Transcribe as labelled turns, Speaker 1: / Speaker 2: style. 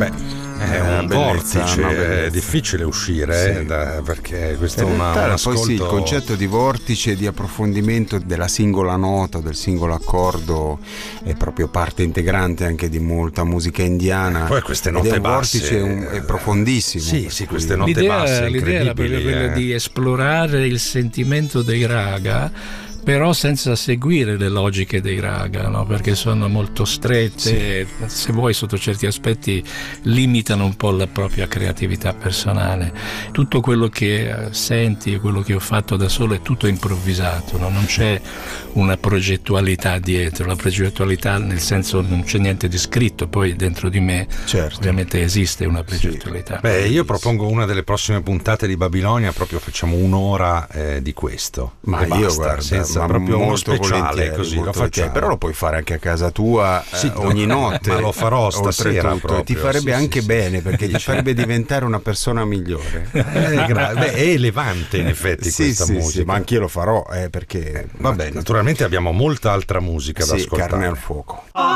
Speaker 1: È un vortice, è difficile uscire perché questo è un ascolto.
Speaker 2: Poi sì, il concetto di vortice, di approfondimento della singola nota, del singolo accordo è proprio parte integrante anche di molta musica indiana.
Speaker 1: Poi queste note basse,
Speaker 2: vortice è profondissimo.
Speaker 1: Sì, queste note basse incredibili.
Speaker 3: L'idea era proprio quella di esplorare il sentimento dei raga, però senza seguire le logiche dei raga, no? Perché sono molto strette, se vuoi sotto certi aspetti limitano un po' la propria creatività personale. Tutto quello che senti, quello che ho fatto da solo è tutto improvvisato, no? Non c'è una progettualità dietro, la progettualità nel senso non c'è niente di scritto, poi dentro di me ovviamente esiste una progettualità.
Speaker 1: Io propongo una delle prossime puntate di Babilonia, proprio facciamo un'ora di questo.
Speaker 2: Ma io guarda,
Speaker 1: proprio uno speciale
Speaker 2: così lo facciamo. Però lo puoi fare anche a casa tua ogni notte.
Speaker 1: Ma lo farò stasera proprio.
Speaker 2: Ti farebbe anche bene, perché ti farebbe diventare una persona migliore.
Speaker 1: È elevante in effetti questa musica.
Speaker 2: Ma anch'io lo farò perché
Speaker 1: naturalmente abbiamo molta altra musica da ascoltare.
Speaker 2: Carne al fuoco.